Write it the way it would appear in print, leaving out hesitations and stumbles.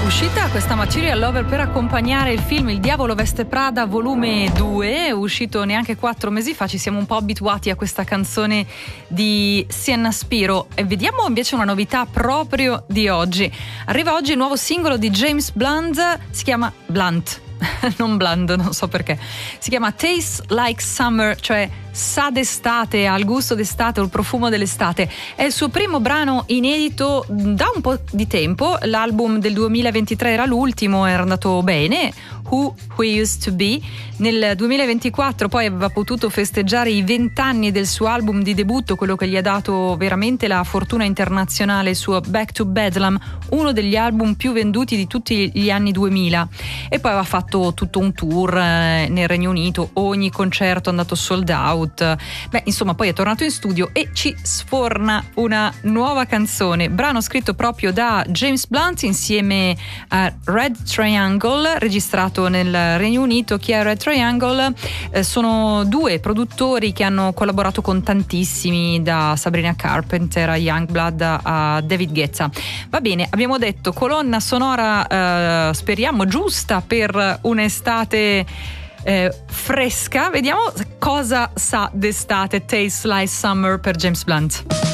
Uscita questa Material Lover per accompagnare il film Il Diavolo Veste Prada volume 2, uscito neanche 4 mesi fa. Ci siamo un po' abituati a questa canzone di Sienna Spiro e vediamo invece una novità proprio di oggi. Arriva oggi il nuovo singolo di James Blunt, si chiama Blunt non Blunt, non so perché, si chiama Tastes Like Summer, cioè sa d'estate, ha il gusto d'estate o il profumo dell'estate. È il suo primo brano inedito da un po' di tempo. L'album del 2023 era l'ultimo, era andato bene, Who We Used to Be. Nel 2024 poi aveva potuto festeggiare i 20 anni del suo album di debutto, quello che gli ha dato veramente la fortuna internazionale, il suo Back to Bedlam, uno degli album più venduti di tutti gli anni 2000. E poi aveva fatto tutto un tour nel Regno Unito, ogni concerto è andato sold out. Beh, insomma, poi è tornato in studio e ci sforna una nuova canzone, brano scritto proprio da James Blunt insieme a Red Triangle, registrato nel Regno Unito. Chi è Red Triangle? Sono due produttori che hanno collaborato con tantissimi, da Sabrina Carpenter a Youngblood a David Guetta. Va bene, abbiamo detto colonna sonora speriamo giusta per un'estate fresca. Vediamo cosa sa d'estate. Tastes Like Summer per James Blunt.